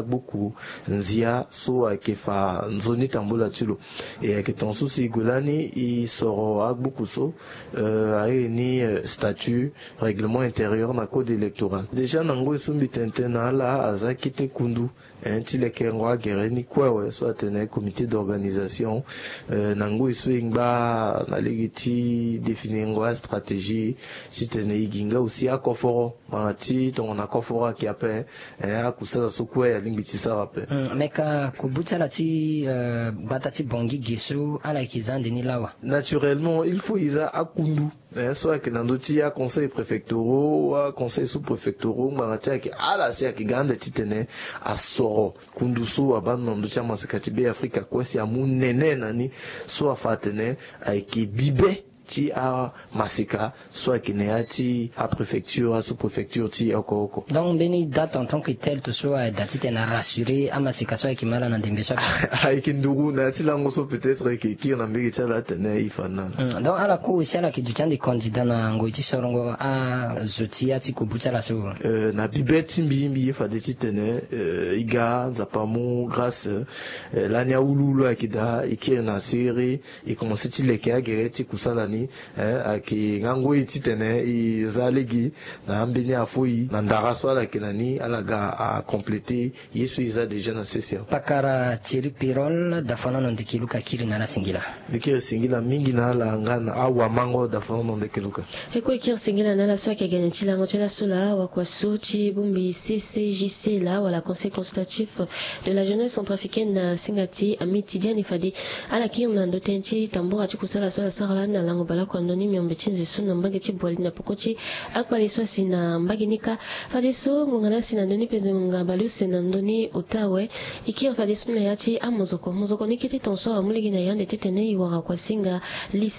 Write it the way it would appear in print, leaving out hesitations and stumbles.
beaucoup nzia so akefa nzoni tambula tulo et aketonso si gulani i soro beaucoup so ni statut règlement intérieur na code électoral déjà nango sumbi tentena la azakite kundu chile kengwa gereni kwa so atene comité d'organisation nango iswingba na legiti définir ngwa stratégie sitene iginga aussi akoforo mati ton akoforo kiape akusasa sokwe ya lingiti sarape meka kubutsala ti batati bongi gesu ala kizande ni lawa naturellement il faut isa akundu soit que dans d'autres conseils préfectoraux conseils sous-préfectoraux maratia ki ala sia ki gande titene asoro kundusu abano ndocha masekatibe Afrika kwesi amunene nani soit fatene aiki bibe ti a masika soit kineati a préfecture à sous-préfecture ti oko donc beni date en tant que tel to soit date tena rassurer a masika soit ki mala na ndembe soit aiki nduru na ti lango so peut-être ki na mbiri tala tene ifana donc ala ko si ala ki du tande candidat na ngoti sorongo a zoti ati ko butala so na bibeti mbimbi fa de titene iga zapamu grâce lania ululu akida ikena série et commencer ti leke agere kusala aki ngango ititene izalegi na ambini afoi na ndara swala kinani alaga a compléter yesu iza déjà na session pakara Thierry Pirol dafana no ndekiluka kiri na singila ndikiri singila mingi na la ngana awa mango dafana no ndekiluka eko ikiri singila na la swa ke gagné chilango chela sola wa kwa sochi bumbi CCJC la wala conseil consultatif de la jeunesse centrafricaine na singati amitidiani fadi ala kirna ndotenchi tambora chikusala sola sarala na lango bala kwa ndoni miombe chinzi suna mbage chibwali na pokochi akpali swasi na mbage nika fadeso mungana sina ndoni peze munga baluse na ndoni utawe ikia fadeso na yati amozoko nikiti tonso amuligi na yande titene iwara kwa singa